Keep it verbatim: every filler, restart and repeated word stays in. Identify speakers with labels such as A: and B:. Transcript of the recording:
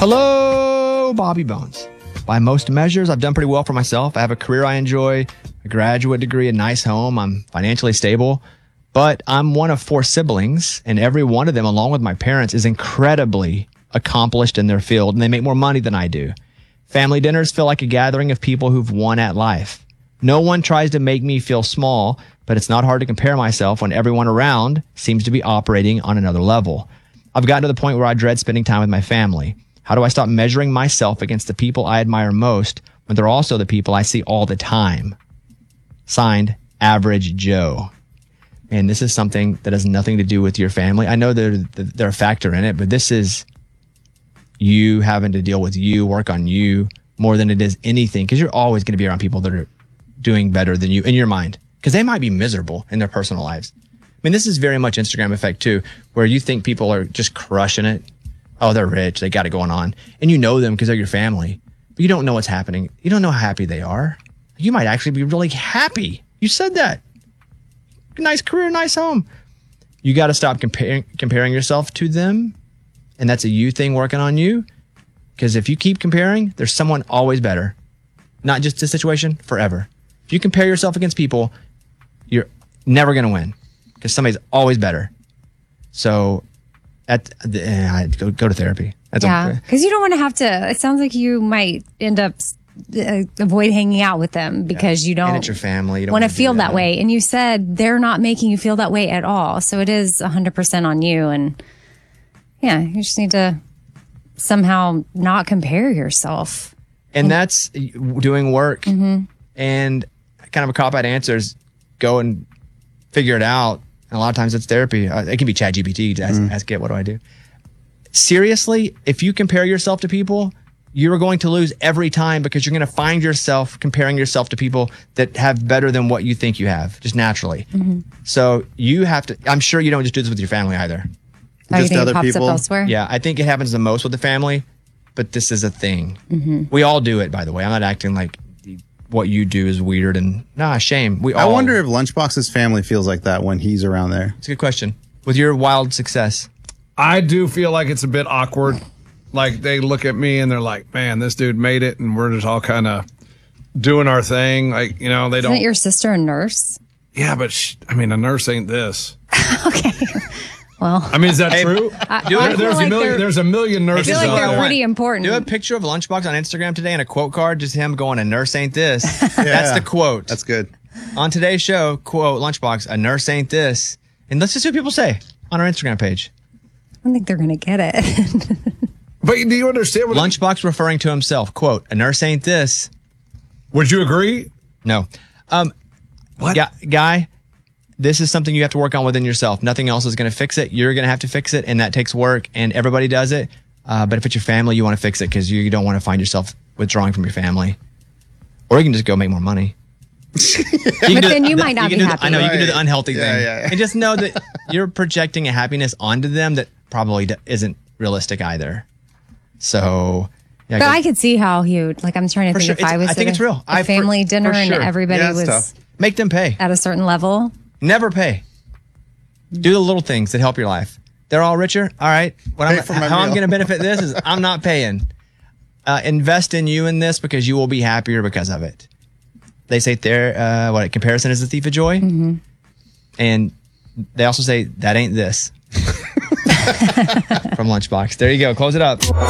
A: Hello, Bobby Bones. By most measures, I've done pretty well for myself. I have a career I enjoy, a graduate degree, a nice home. I'm financially stable, but I'm one of four siblings, and every one of them, along with my parents, is incredibly accomplished in their field, and they make more money than I do. Family dinners feel like a gathering of people who've won at life. No one tries to make me feel small, but it's not hard to compare myself when everyone around seems to be operating on another level. I've gotten to the point where I dread spending time with my family. How do I stop measuring myself against the people I admire most when they're also the people I see all the time? Signed, Average Joe. And this is something that has nothing to do with your family. I know they're, they're a factor in it, but this is you having to deal with you, work on you more than it is anything, because you're always going to be around people that are doing better than you in your mind, because they might be miserable in their personal lives. I mean, this is very much Instagram effect too, where you think people are just crushing it. Oh, they're rich. They got it going on. And you know them because they're your family, but you don't know what's happening. You don't know how happy they are. You might actually be really happy. You said that. Nice career, nice home. You got to stop comparing comparing yourself to them. And that's a you thing working on you. Because if you keep comparing, there's someone always better. Not just this situation, forever. If you compare yourself against people, you're never going to win. Because somebody's always better. So at uh, go, go to therapy. That's
B: yeah, because you don't want to have to. It sounds like you might end up uh, avoid hanging out with them because yeah. you don't.
A: And it's your family. You don't
B: want to feel that. that way. And you said they're not making you feel that way at all. So it is one hundred percent on you. And yeah, you just need to somehow not compare yourself.
A: And, and that's doing work. Mm-hmm. And kind of a cop-out answer is go and figure it out. And a lot of times it's therapy. Uh, it can be ChatGPT. Ask, mm. ask it, what do I do? Seriously, if you compare yourself to people, you're going to lose every time because you're going to find yourself comparing yourself to people that have better than what you think you have, just naturally. Mm-hmm. So you have to, I'm sure you don't just do this with your family either.
B: Oh, just you think other it pops people. Up elsewhere?
A: Yeah, I think it happens the most with the family, but this is a thing. Mm-hmm. We all do it, by the way. I'm not acting like what you do is weird and nah, shame. We all.
C: I wonder if Lunchbox's family feels like that when he's around there.
A: It's a good question. With your wild success.
D: I do feel like it's a bit awkward. Like they look at me and they're like, man, this dude made it and we're just all kind of doing our thing. Like, you know, they
B: Isn't
D: don't.
B: Isn't your sister a nurse?
D: Yeah, but she, I mean, a nurse ain't this.
B: Okay. Well,
D: I mean, is that true?
B: I,
D: there,
B: I
D: there's,
B: like
D: a million, there's a million nurses.
B: I feel like
D: out
B: they're
D: there.
B: pretty important.
A: Do a picture of Lunchbox on Instagram today and a quote card, just him going, a nurse ain't this. Yeah, that's the quote.
C: That's good.
A: On today's show, quote, Lunchbox, a nurse ain't this. And let's just see what people say on our Instagram page.
B: I don't think they're going to get it.
D: But do you understand what
A: Lunchbox referring to himself, quote, a nurse ain't this.
D: Would you agree?
A: No. Um,
D: what?
A: Guy, guy This is something you have to work on within yourself. Nothing else is going to fix it. You're going to have to fix it, and that takes work, and everybody does it. Uh, but if it's your family, you want to fix it because you don't want to find yourself withdrawing from your family. Or you can just go make more money.
B: You but then
A: the,
B: you
A: the,
B: might not
A: you
B: be
A: the,
B: happy.
A: I know, you can do the unhealthy
C: yeah,
A: thing.
C: Yeah, yeah.
A: And just know that you're projecting a happiness onto them that probably d- isn't realistic either. So... Yeah,
B: but I could see how he would, like, I'm trying to think
A: sure.
B: if I was
A: I think
B: at
A: it's
B: a,
A: real.
B: a
A: I,
B: family
A: for,
B: dinner
A: for sure.
B: and everybody
C: yeah,
B: was
C: tough.
A: Make them pay.
B: At a certain level.
A: Never pay. Do the little things that help your life. They're all richer. All right. What I'm, how meal. I'm going to benefit this is I'm not paying. Uh, invest in you in this because you will be happier because of it. They say there, uh, what comparison is the thief of joy. Mm-hmm. And they also say that ain't this. From Lunchbox. There you go. Close it up.